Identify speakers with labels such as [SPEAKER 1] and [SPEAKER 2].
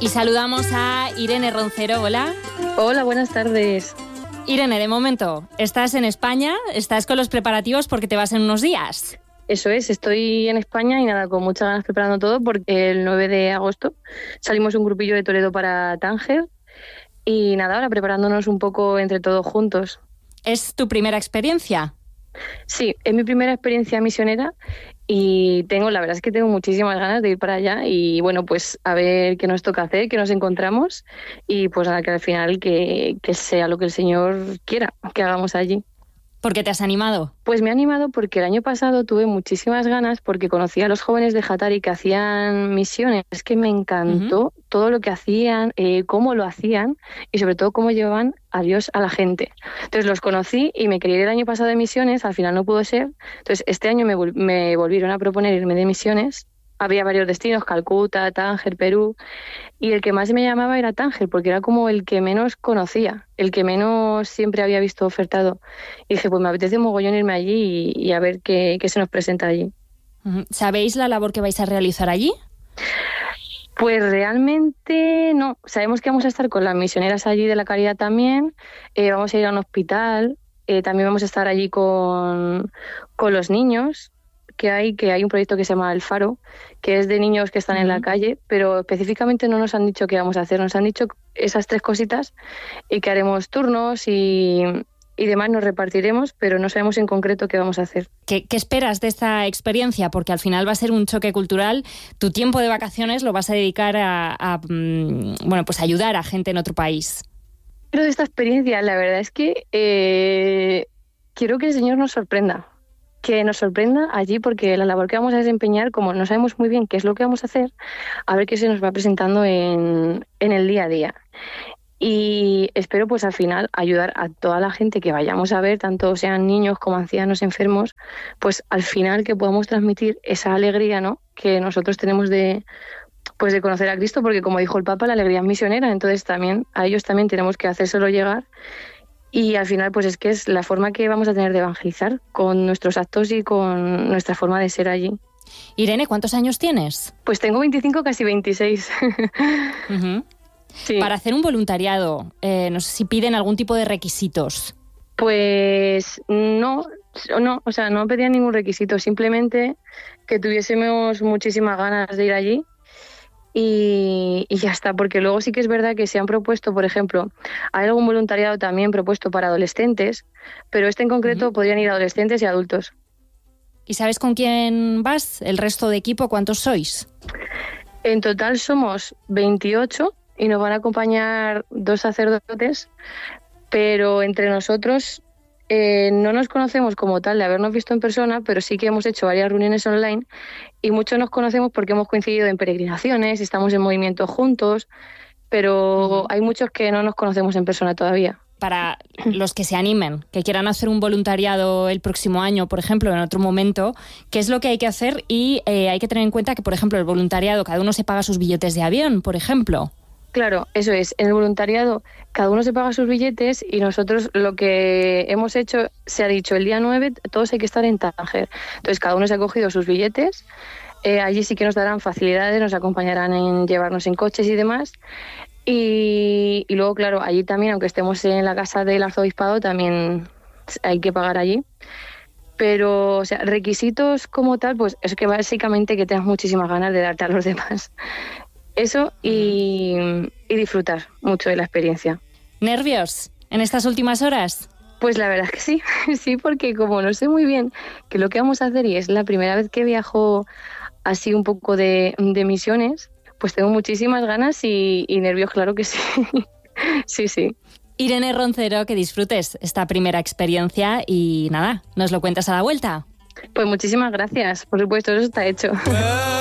[SPEAKER 1] Y saludamos a Irene Roncero. Hola.
[SPEAKER 2] Hola, buenas tardes.
[SPEAKER 1] Irene, de momento, ¿estás en España? ¿Estás con los preparativos porque te vas en unos días?
[SPEAKER 2] Eso es, estoy en España y nada, con muchas ganas preparando todo porque el 9 de agosto salimos un grupillo de Toledo para Tánger y nada, ahora preparándonos un poco entre todos juntos.
[SPEAKER 1] ¿Es tu primera experiencia?
[SPEAKER 2] Sí, es mi primera experiencia misionera y la verdad es que tengo muchísimas ganas de ir para allá y bueno, pues a ver qué nos toca hacer, qué nos encontramos y pues nada, que al final que sea lo que el Señor quiera que hagamos allí.
[SPEAKER 1] ¿Por qué te has animado?
[SPEAKER 2] Pues me ha animado porque el año pasado tuve muchísimas ganas porque conocí a los jóvenes de Jatari que hacían misiones. Es que me encantó todo lo que hacían, cómo lo hacían y sobre todo cómo llevaban a Dios a la gente. Entonces los conocí y me quería ir el año pasado de misiones, al final no pudo ser. Entonces este año me volvieron a proponer irme de misiones. Había varios destinos, Calcuta, Tánger, Perú, y el que más me llamaba era Tánger, porque era como el que menos conocía, el que menos siempre había visto ofertado. Y dije, pues me apetece mogollón irme allí y a ver qué se nos presenta allí.
[SPEAKER 1] ¿Sabéis la labor que vais a realizar allí?
[SPEAKER 2] Pues realmente no. Sabemos que vamos a estar con las misioneras allí de la Caridad también, vamos a ir a un hospital, también vamos a estar allí con los niños, que hay un proyecto que se llama El Faro, que es de niños que están en la calle, pero específicamente no nos han dicho qué vamos a hacer, nos han dicho esas 3 cositas y que haremos turnos y demás nos repartiremos, pero no sabemos en concreto qué vamos a hacer.
[SPEAKER 1] ¿Qué esperas de esta experiencia? Porque al final va a ser un choque cultural. Tu tiempo de vacaciones lo vas a dedicar a ayudar a gente en otro país.
[SPEAKER 2] Pero de esta experiencia, la verdad es que quiero que el Señor nos sorprenda. Que nos sorprenda allí porque la labor que vamos a desempeñar, como no sabemos muy bien qué es lo que vamos a hacer, a ver qué se nos va presentando en el día a día. Y espero pues al final ayudar a toda la gente que vayamos a ver, tanto sean niños como ancianos, enfermos, pues al final que podamos transmitir esa alegría, ¿no?, que nosotros tenemos de conocer a Cristo, porque como dijo el Papa, la alegría es misionera, entonces también a ellos también tenemos que hacérselo llegar. Y al final, pues es que es la forma que vamos a tener de evangelizar con nuestros actos y con nuestra forma de ser allí.
[SPEAKER 1] Irene, ¿cuántos años tienes?
[SPEAKER 2] Pues tengo 25, casi 26. Sí.
[SPEAKER 1] Para hacer un voluntariado, no sé si piden algún tipo de requisitos.
[SPEAKER 2] Pues no, o sea, no pedían ningún requisito, simplemente que tuviésemos muchísimas ganas de ir allí. Y ya está, porque luego sí que es verdad que se han propuesto, por ejemplo, hay algún voluntariado también propuesto para adolescentes, pero en concreto podrían ir adolescentes y adultos.
[SPEAKER 1] ¿Y sabes con quién vas? ¿El resto de equipo cuántos sois?
[SPEAKER 2] En total somos 28 y nos van a acompañar 2 sacerdotes, pero entre nosotros no nos conocemos como tal de habernos visto en persona, pero sí que hemos hecho varias reuniones online y muchos nos conocemos porque hemos coincidido en peregrinaciones, estamos en movimiento juntos, pero hay muchos que no nos conocemos en persona todavía.
[SPEAKER 1] Para los que se animen, que quieran hacer un voluntariado el próximo año, por ejemplo, en otro momento, ¿qué es lo que hay que hacer? Y hay que tener en cuenta que, por ejemplo, el voluntariado, cada uno se paga sus billetes de avión, por ejemplo.
[SPEAKER 2] Claro, eso es. En el voluntariado cada uno se paga sus billetes y nosotros lo que hemos hecho, se ha dicho el día 9, todos hay que estar en Tánger. Entonces cada uno se ha cogido sus billetes, allí sí que nos darán facilidades, nos acompañarán en llevarnos en coches y demás. Y luego, claro, allí también, aunque estemos en la casa del arzobispado, también hay que pagar allí. Pero, o sea, requisitos como tal, pues es que básicamente que tengas muchísimas ganas de darte a los demás. Eso y disfrutar mucho de la experiencia.
[SPEAKER 1] ¿Nervios en estas últimas horas?
[SPEAKER 2] Pues la verdad es que sí, sí, porque como no sé muy bien qué es lo que vamos a hacer y es la primera vez que viajo así un poco de misiones, pues tengo muchísimas ganas y nervios, claro que sí. Sí.
[SPEAKER 1] Irene Roncero, que disfrutes esta primera experiencia y nada, nos lo cuentas a la vuelta.
[SPEAKER 2] Pues muchísimas gracias, por supuesto, eso está hecho.